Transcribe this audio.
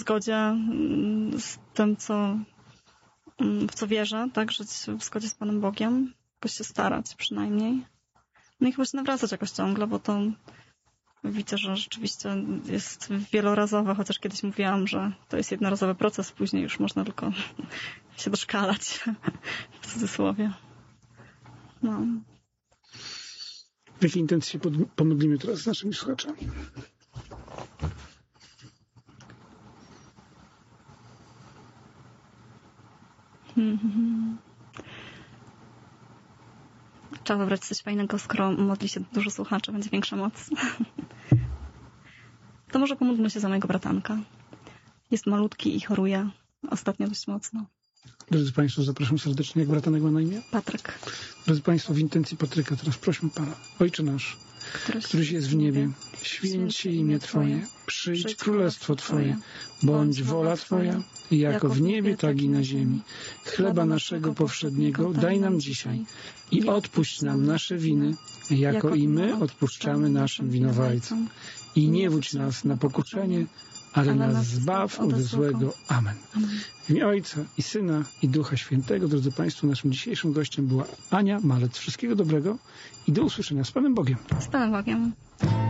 zgodzie z tym, w co wierzę, tak? Żyć w zgodzie z Panem Bogiem. Jakoś się starać przynajmniej. No i chyba się nawracać jakoś ciągle, bo to widzę, że rzeczywiście jest wielorazowe, chociaż kiedyś mówiłam, że to jest jednorazowy proces, później już można tylko się doszkalać, w cudzysłowie. No. W jakiej intencji się pomodlimy teraz z naszymi słuchaczami? Trzeba wybrać coś fajnego, skoro modli się dużo słuchaczy, będzie większa moc. To może pomódlmy się za mojego bratanka. Jest malutki i choruje ostatnio dość mocno. Drodzy Państwo, zapraszam serdecznie. Jak bratanek ma na imię? Patryk. Drodzy Państwo, w intencji Patryka teraz prośmy Pana. Ojcze nasz, któryś jest w niebie, święć się imię Twoje, przyjdź królestwo Twoje, bądź wola Twoja, jako w niebie, tak i na ziemi. Chleba naszego powszedniego daj nam dzisiaj i odpuść nam nasze winy, jako i my odpuszczamy naszym winowajcom. I nie wódź nas na pokuszenie, ale nas zbaw od złego. Amen. W imię Ojca i Syna i Ducha Świętego. Drodzy Państwo, naszym dzisiejszym gościem była Ania Malec. Wszystkiego dobrego i do usłyszenia z Panem Bogiem. Z Panem Bogiem.